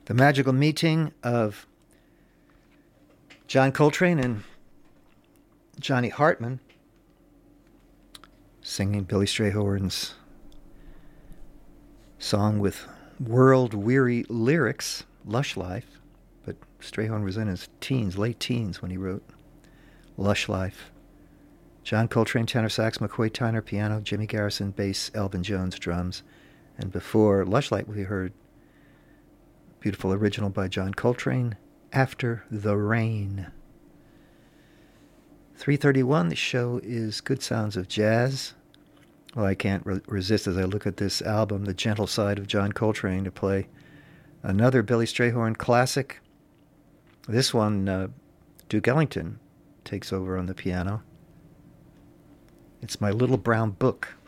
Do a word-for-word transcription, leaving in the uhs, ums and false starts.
The magical meeting of John Coltrane and Johnny Hartman singing Billy Strayhorn's song with world-weary lyrics, Lush Life, but Strayhorn was in his teens, late teens when he wrote Lush Life. John Coltrane, tenor sax, McCoy Tyner, piano, Jimmy Garrison, bass, Elvin Jones, drums. And before Lush Life, we heard beautiful original by John Coltrane, After the Rain. three thirty-one, the show is Good Sounds of Jazz. Well, I can't re- resist as I look at this album, The Gentle Side of John Coltrane, to play another Billy Strayhorn classic. This one, uh, Duke Ellington takes over on the piano. It's My Little Brown Book.